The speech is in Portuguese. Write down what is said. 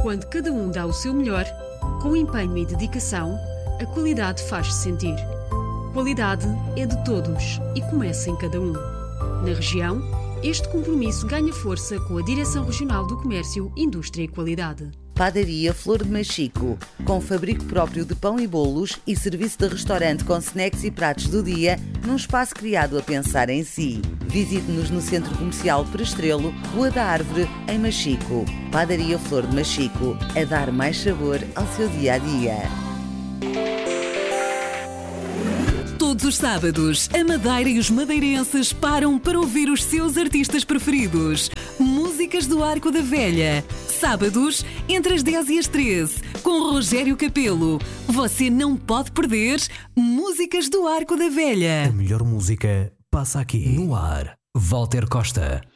Quando cada um dá o seu melhor, com empenho e dedicação, a qualidade faz-se sentir. Qualidade é de todos e começa em cada um. Na região, este compromisso ganha força com a Direção Regional do Comércio, Indústria e Qualidade. Padaria Flor de Machico, com fabrico próprio de pão e bolos e serviço de restaurante com snacks e pratos do dia, num espaço criado a pensar em si. Visite-nos no Centro Comercial Prestrelo, Rua da Árvore, em Machico. Padaria Flor de Machico, a dar mais sabor ao seu dia-a-dia. Todos os sábados, a Madeira e os madeirenses param para ouvir os seus artistas preferidos. Músicas do Arco da Velha. Sábados, entre as 10 e as 13, com Rogério Capelo. Você não pode perder Músicas do Arco da Velha. A melhor música passa aqui. No ar, Walter Costa.